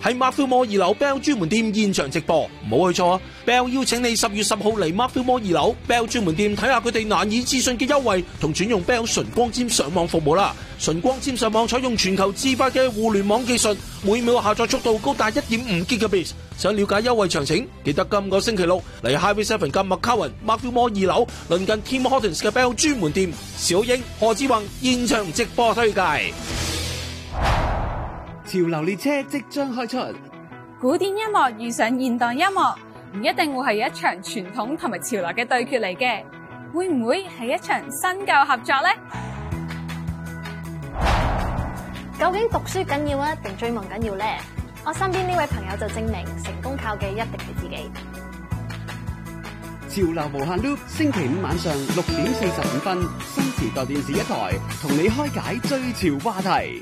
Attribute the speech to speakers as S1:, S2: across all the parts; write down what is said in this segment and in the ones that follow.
S1: 喺 Markfield Mall 2樓 Bell 專門店現場直播，唔好去錯啊 ！Bell 邀請你10月10號嚟 Markfield Mall 2樓 Bell 專門店睇下佢哋難以置信嘅優惠同轉用 Bell 純光纖上網服務啦！純光纖上網採用全球自發嘅互聯網技術，每秒下載速度高達 1.5 Gbps。想了解優惠詳情，記得今個星期六嚟 Highway 7嘅 McCowan Markfield Mall 2樓，鄰近 Tim Hortons 嘅 Bell 專門店，小英、何志宏現場直播推介。
S2: 潮流列車即將開出，
S3: 古典音樂遇上現代音樂，唔一定會係一場傳統同埋潮流嘅對決嚟嘅，會唔會係一場新舊合作呢？
S4: 究竟讀書緊要啊，定追夢緊要呢？我身邊呢位朋友就證明，成功靠嘅一定係自己。
S2: 潮流無限 loop， 星期五晚上6:45，新時代電視一台，同你開解最潮話題。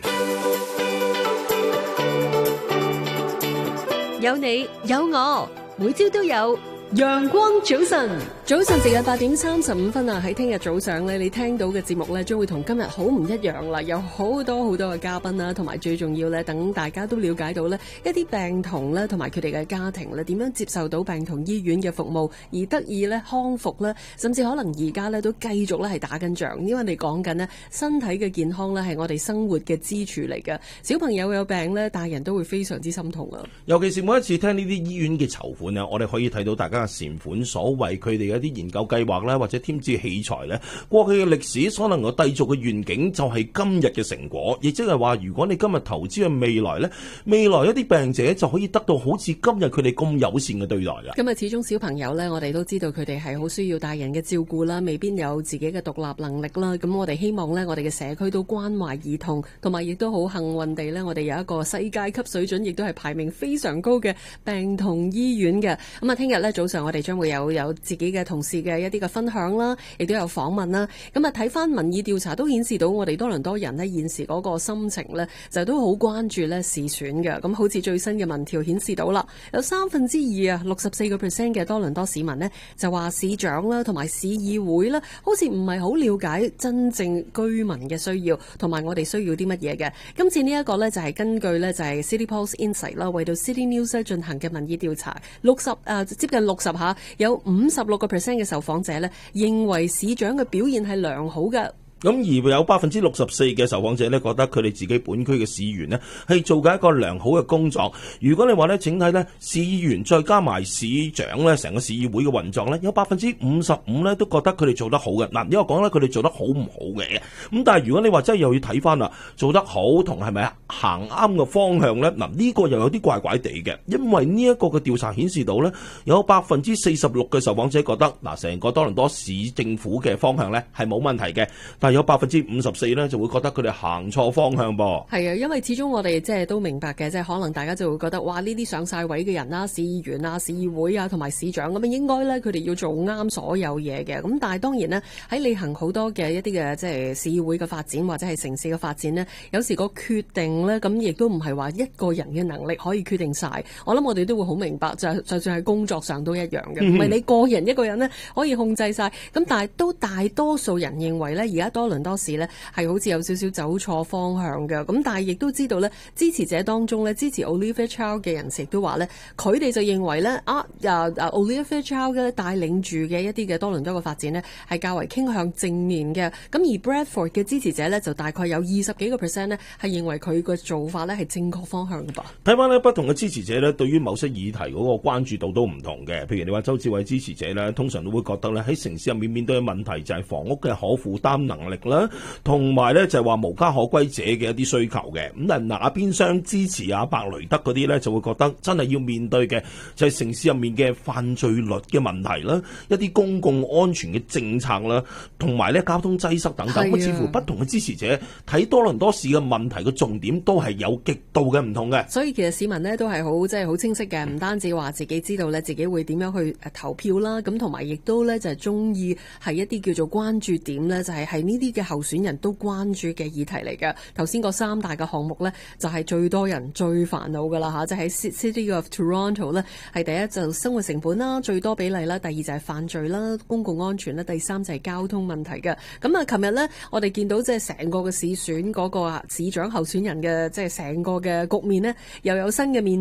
S5: 有你有我，每朝都有陽光早晨。早晨，時間8:35啊！喺聽日早上咧，你聽到嘅節目咧，將會同今日好唔一樣啦。有好多嘅嘉賓啦，同埋最重要咧，等大家都了解到咧一啲病童咧，同埋佢哋嘅家庭咧，點樣接受到病童醫院嘅服務，而得以咧康復咧，甚至可能而家咧都繼續咧係打緊仗。因為你講緊咧身體嘅健康咧係我哋生活嘅支柱嚟嘅。小朋友有病咧，大人都會非常之心痛啊！
S1: 尤其是每一次聽呢啲醫院嘅籌款啊，我哋可以睇到大家嘅善款所為佢哋嘅一啲研究計劃啦，或者添置器材咧，過去嘅歷史所能夠締造嘅願景就係今日嘅成果，亦即係話，如果你今日投資嘅未來咧，未來一啲病者就可以得到好似今日佢哋咁友善嘅對待啦。
S5: 咁啊，始終小朋友咧，我哋都知道佢哋係好需要大人嘅照顧啦，未必有自己嘅獨立能力啦。咁我哋希望咧，我哋嘅社區都關懷兒童，同埋亦都好幸運地咧，我哋有一個世界級水準，亦都係排名非常高嘅病童醫院嘅。咁啊，聽日咧早上我哋將會有自己嘅同事嘅一啲嘅分享啦，亦都有訪問啦。咁啊，睇翻民意調查都顯示到我哋多倫多人呢現時嗰個心情呢，就都好關注呢市選嘅。咁好似最新嘅民調顯示到啦，有2/3啊，64% 嘅多倫多市民呢，就話市長啦同埋市議會啦，好似唔係好了解真正居民嘅需要，同埋我哋需要啲乜嘢嘅。今次呢一個呢，就係根據呢，就係 City Pulse Insight 啦，為到 City News 進行嘅民意調查，接近60下，有56% 嘅受訪者咧認為市長嘅表現係良好嘅。
S1: 咁而有64%嘅受訪者咧覺得佢哋自己本區嘅市議員咧係做緊一個良好嘅工作。如果你話咧整體咧市議員再加埋市長咧成個市議會嘅運作咧，有55%咧都覺得佢哋做得好嘅。嗱，因為講咧佢哋做得好唔好嘅。咁但係如果你話真係又要睇翻啦，做得好同係咪行啱嘅方向咧？嗱，呢個又有啲怪怪地嘅，因為呢一個嘅調查顯示到咧，有46%嘅受訪者覺得嗱，成個多倫多市政府嘅方向咧係冇問題嘅，但有54%咧就會覺得佢哋行錯方向噃。
S5: 係啊，因為始終我哋即係都明白嘅，即係可能大家就會覺得，哇！呢啲上晒位嘅人啦，市議員啊、市議會啊同埋市長咁樣，應該咧佢哋要做啱所有嘢嘅。咁但係當然呢，喺履行好多嘅一啲嘅即係市議會嘅發展或者係城市嘅發展呢，有時個決定呢，咁亦都唔係話一個人嘅能力可以決定晒。我諗我哋都會好明白，就算係工作上都一樣嘅，唔係你個人一個人呢可以控制晒。咁但係都大多數人認為呢，而家多倫多市呢係好似有少少走錯方向嘅。咁但係亦都知道呢，支持者當中呢，支持 Olivia Chow 嘅人士亦都話呢，佢哋就認為呢Olivia Chow 嘅帶領住嘅一啲嘅多倫多嘅發展呢係較為傾向正面嘅。咁而 Bradford 嘅支持者呢，就大概有20幾個%呢係認為佢個做法呢係正確方向嘅噃。
S1: 睇翻呢不同嘅支持者呢，對於某些議題嗰個關注度都唔同嘅。譬如你話周志偉支持者呢，通常都會覺得呢，喺城市入面面對嘅問題就係房屋嘅可負擔能力啦。同埋咧就係話無家可歸者嘅一啲需求嘅。咁但係那邊廂支持阿白雷德嗰啲咧就會覺得真係要面對嘅就係城市入面嘅犯罪率嘅問題啦，一啲公共安全嘅政策啦，同埋咧交通擠塞等等。似乎不同嘅支持者睇多倫多市嘅問題嘅重點都係有極度嘅唔同嘅。
S5: 所以其實市民呢都係好即係好清晰嘅，唔單止話自己知道咧自己會點樣去投票啦，咁同埋亦都咧就係中意係一啲叫做關注點咧，就係呢啲嘅候選人都關注嘅議題嚟嘅。頭先個3大嘅項目咧，就係最多人最煩惱噶啦吓，就係 City of Toronto 咧，係第一就生活成本啦，最多比例啦，第二就係犯罪啦，公共安全啦，第3就係交通問題嘅。咁啊，琴日咧，我哋見到即係成個嘅市選嗰個市長候選人嘅即係成個嘅局面咧，又有新嘅面。